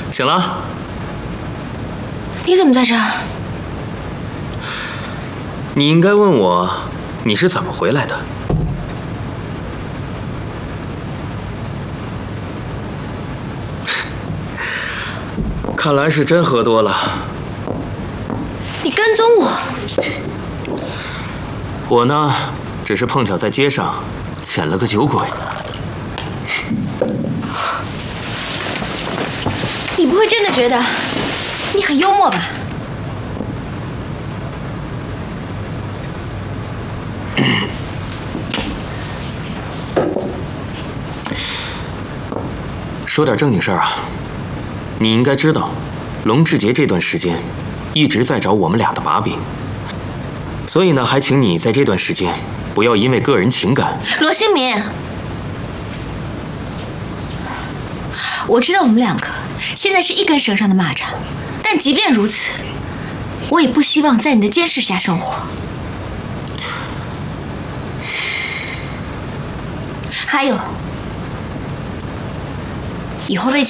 醒了？ 你怎么在这儿？ 你应该问我，你是怎么回来的？看来是真喝多了。 你跟踪我？ 我呢，只是碰巧在街上捡了个酒鬼。 你不会真的觉得你很幽默吧？ 说点正经事儿啊，你应该知道，龙志杰这段时间一直在找我们俩的把柄，所以呢，还请你在这段时间不要因为个人情感。 罗新民，我知道我们两个现在是一根绳上的蚂蚱，但即便如此，我也不希望在你的监视下生活。还有，以后被